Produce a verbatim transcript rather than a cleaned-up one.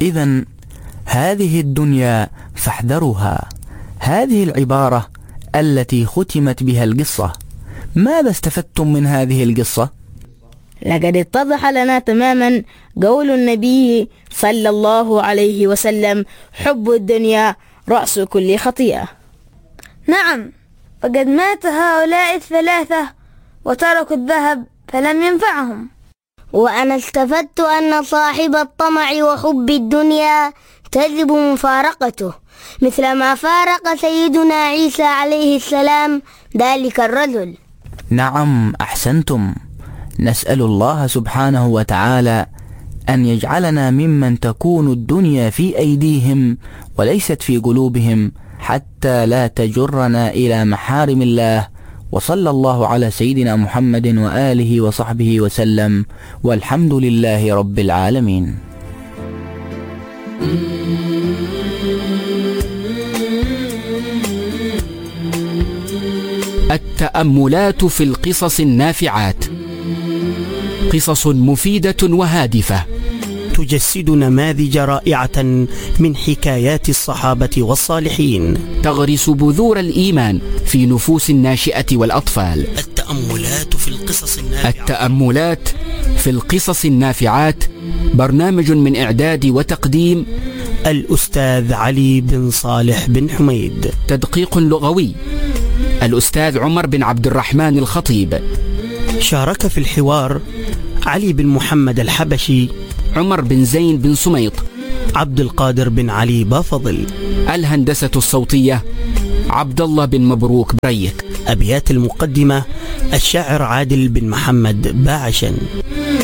إذن هذه الدنيا فاحذروها. هذه العبارة التي ختمت بها القصة، ماذا استفدتم من هذه القصة؟ لقد اتضح لنا تماما قول النبي صلى الله عليه وسلم: حب الدنيا رأس كل خطيئة. نعم، فقد مات هؤلاء الثلاثة وتركوا الذهب فلم ينفعهم. وأنا استفدت أن صاحب الطمع وحب الدنيا تجب مفارقته، مثل ما فارق سيدنا عيسى عليه السلام ذلك الرجل. نعم، أحسنتم. نسأل الله سبحانه وتعالى أن يجعلنا ممن تكون الدنيا في أيديهم وليست في قلوبهم، حتى لا تجرنا إلى محارم الله. وصلى الله على سيدنا محمد وآله وصحبه وسلم، والحمد لله رب العالمين. التأملات في القصص النافعات، قصص مفيدة وهادفة تجسد نماذج رائعة من حكايات الصحابة والصالحين، تغرس بذور الإيمان في نفوس الناشئة والأطفال. التأملات في القصص النافعات التأملات في القصص النافعات برنامج من إعداد وتقديم الأستاذ علي بن صالح بن حميد. تدقيق لغوي الأستاذ عمر بن عبد الرحمن الخطيب. شارك في الحوار علي بن محمد الحبشي، عمر بن زين بن سميط، عبد القادر بن علي بافضل. الهندسة الصوتية عبد الله بن مبروك بريك. أبيات المقدمة الشاعر عادل بن محمد باعشن.